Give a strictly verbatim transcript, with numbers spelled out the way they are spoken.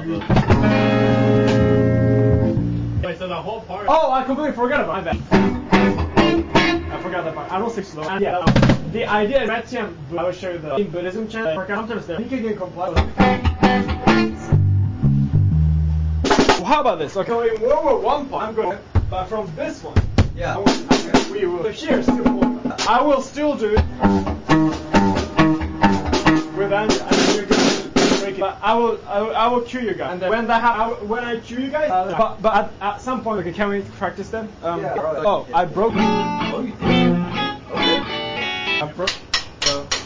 Wait, so the whole part. Oh, I completely forgot about that. I forgot that part. I don't speak slow. And yeah, the idea is Retian, I will show you the in Buddhism channel. For sometimes the he can comply with. Well, how about this? Okay, so in World War One part, I'm going, but from this one, Yeah. I will, okay, we will. So here, still, I will still do it with and, and you're going to break it. But I will, I will, I will cue you guys. And then when that ha- I, when I cue you guys, uh, but, but at, at some point, okay, can we practice then? Um, Yeah. Oh, I broke. Oh, you did? Okay. I broke.